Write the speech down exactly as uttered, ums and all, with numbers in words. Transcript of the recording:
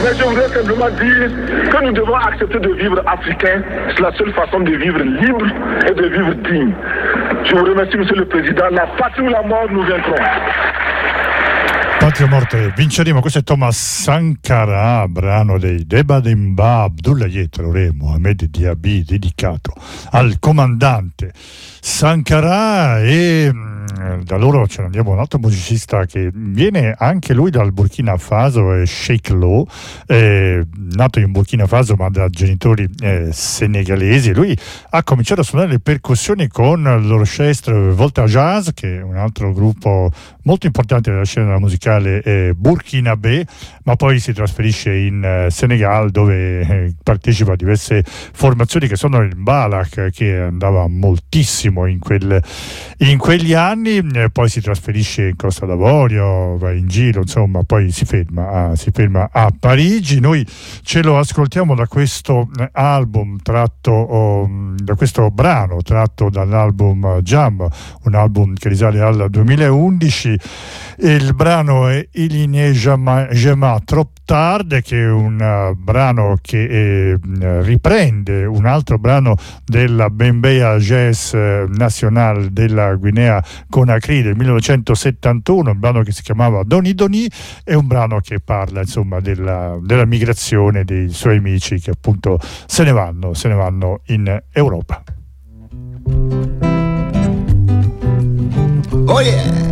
Mais je voudrais simplement dire que nous devons accepter de vivre africain. C'est la seule façon de vivre libre et de vivre digne. Je vous remercie, Monsieur le Président. La patrie ou la mort, nous vaincrons. Patria o morte, vinceremo. Questo è Thomas Sankara, brano dei Deba Demba Abdoulaye Traoré Mohamed Diaby, dedicato al comandante Sankara. E da loro ce ne andiamo un altro musicista che viene anche lui dal Burkina Faso, è Sheikh Lo, eh, nato in Burkina Faso ma da genitori eh, senegalesi. Lui ha cominciato a suonare le percussioni con l'orchestre Volta Jazz, che è un altro gruppo molto importante della scena musicale eh, burkinabè, ma poi si trasferisce in eh, Senegal, dove eh, partecipa a diverse formazioni che sono il Balak, che andava moltissimo in, quel, in quegli anni, eh, poi si trasferisce in Costa d'Avorio, va in giro, insomma, poi si ferma a, si ferma a Parigi. Noi ce lo ascoltiamo da questo eh, album tratto oh, da questo brano tratto dall'album Jam, un album che risale al duemilaundici. Il brano è Il n'est jamais trop tard, che è un uh, brano che eh, riprende un altro brano della Bembeya Jazz National della Guinea Conakry del millenovecentosettantuno, un brano che si chiamava Doni Doni, è un brano che parla insomma della, della migrazione dei suoi amici che appunto se ne vanno, se ne vanno in Europa. Oh yeah!